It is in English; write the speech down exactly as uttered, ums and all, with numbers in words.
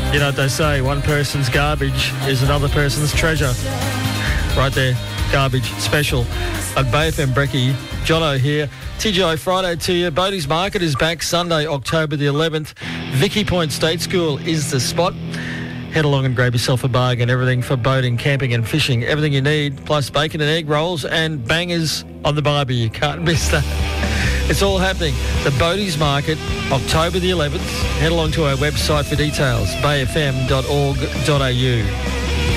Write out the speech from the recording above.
You know what they say, one person's garbage is another person's treasure. Right there, garbage special. At Bay F M Brekkie, Jono here. T G I Friday to you. Bodie's Market is back Sunday, October the eleventh. Vicky Point State School is the spot. Head along and grab yourself a bargain. Everything for boating, camping and fishing. Everything you need, plus bacon and egg rolls and bangers on the barbie. You can't miss that. It's all happening. The Bodie's Market, October the eleventh. Head along to our website for details, bay f m dot org dot a u.